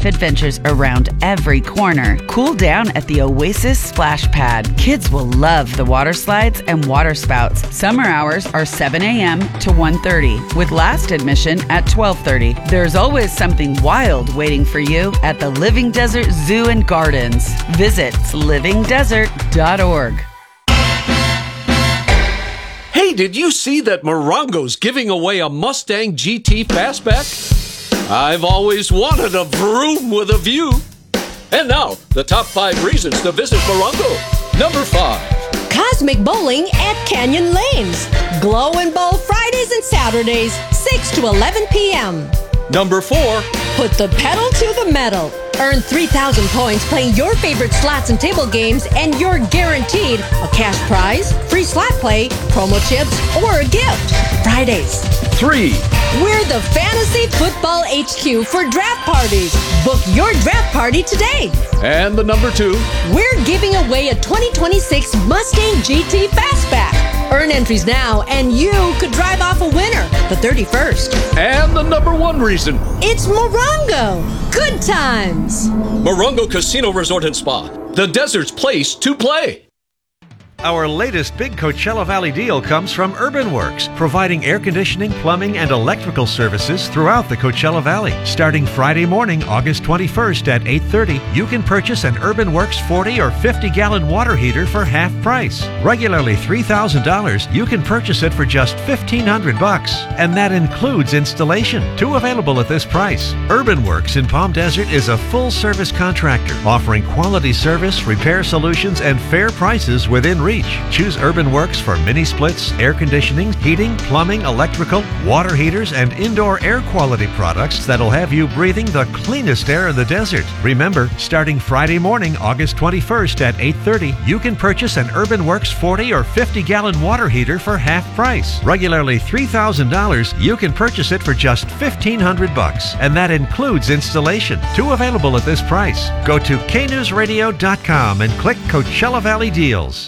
life adventures around every corner. Cool down at the Oasis Splash Pad. Kids will love the water slides and water spouts. Summer hours are 7 a.m. to 1:30, with last admission at 12:30. There's always something wild waiting for you at the Living Desert Zoo and Gardens. Visit livingdesert.org. Hey, did you see that Morongo's giving away a Mustang GT Fastback? I've always wanted a vroom with a view. And now, the top 5 reasons to visit Morongo. Number 5. Cosmic Bowling at Canyon Lanes. Glow and Bowl Fridays and Saturdays, 6 to 11 p.m. Number 4. Put the pedal to the metal. Earn 3,000 points playing your favorite slots and table games, and you're guaranteed a cash prize, free slot play, promo chips, or a gift. Fridays. 3. We're the Fantasy Football HQ for draft parties. Book your draft party today. And the number 2. We're giving away a 2026 Mustang GT Fastback. Earn entries now, and you could drive off a winner the 31st. And the number 1 reason. It's Morongo. Good times. Morongo Casino Resort and Spa. The desert's place to play. Our latest big Coachella Valley deal comes from UrbanWorks, providing air conditioning, plumbing, and electrical services throughout the Coachella Valley. Starting Friday morning, August 21st at 8:30, you can purchase an UrbanWorks 40 or 50-gallon water heater for half price. Regularly $3,000, you can purchase it for just $1,500, and that includes installation. 2 available at this price. UrbanWorks in Palm Desert is a full-service contractor, offering quality service, repair solutions, and fair prices within reach. Choose UrbanWorks for mini splits, air conditioning, heating, plumbing, electrical, water heaters, and indoor air quality products that'll have you breathing the cleanest air in the desert. Remember, starting Friday morning, August 21st at 8:30, you can purchase an UrbanWorks 40 or 50-gallon water heater for half price. Regularly $3,000, you can purchase it for just $1,500, and that includes installation. 2 available at this price. Go to knewsradio.com and click Coachella Valley Deals.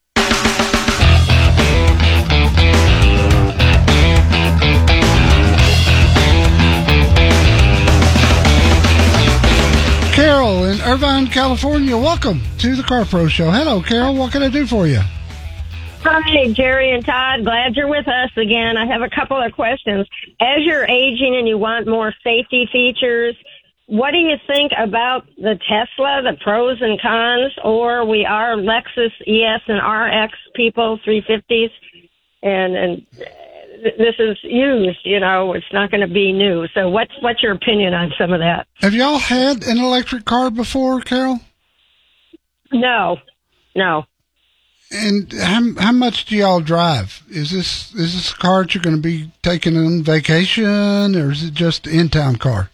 Carol in Irvine, California. Welcome to the Car Pro Show. Hello, Carol. What can I do for you? Hi, Jerry and Todd. Glad you're with us again. I have a couple of questions. As you're aging and you want more safety features, what do you think about the Tesla, the pros and cons, or we are Lexus ES and RX people, 350s, and this is used, it's not going to be new. So what's your opinion on some of that? Have y'all had an electric car before, Carol? No. And how much do y'all drive? Is this a car that you're going to be taking on vacation, or is it just an in-town car?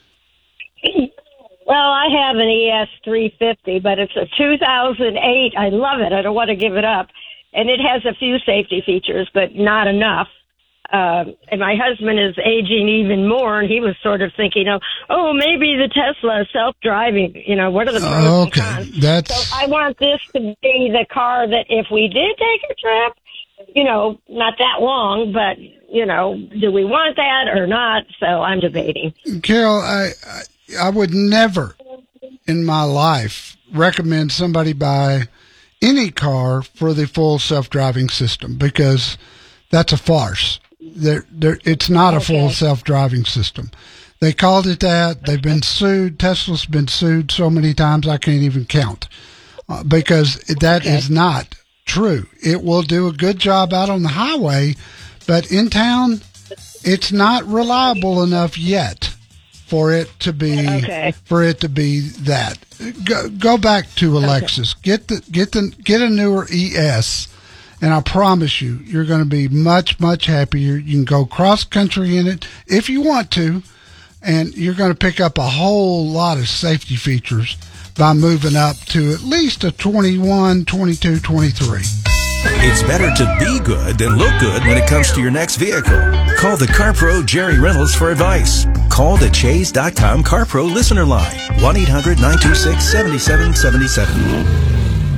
Well, I have an ES 350, but it's a 2008. I love it. I don't want to give it up. And it has a few safety features, but not enough. And my husband is aging even more, and he was sort of thinking, maybe the Tesla is self-driving. What are the pros and cons? So I want this to be the car that if we did take a trip, not that long, but, do we want that or not? So I'm debating. Carol, I would never in my life recommend somebody buy any car for the full self-driving system, because that's a farce. It's not a full self-driving system. They called it that. They've been sued. Tesla's been sued so many times I can't even count, because that is not true. It will do a good job out on the highway, but in town, it's not reliable enough yet for it to be that. Go back to a Lexus. Get a newer ES. And I promise you, you're going to be much, much happier. You can go cross-country in it if you want to, and you're going to pick up a whole lot of safety features by moving up to at least a 21, 22, 23. It's better to be good than look good when it comes to your next vehicle. Call the CarPro Jerry Reynolds for advice. Call the Chase.com CarPro listener line, 1-800-926-7777.